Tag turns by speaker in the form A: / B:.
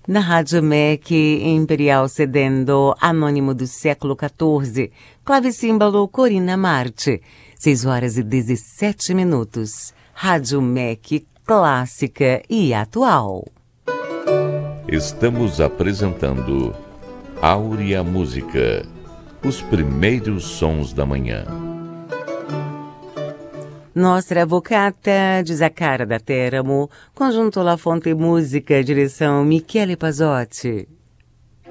A: Na Rádio MEC Imperial cedendo Anônimo do século XIV, clavicímbalo Corina Marte, 6h17. Rádio MEC clássica e atual.
B: Estamos apresentando Áurea Música, os primeiros sons da manhã.
A: Nostra Avvocata de Zaccara da Teramo, conjunto La Fonte Música, direção Michele Pazotti.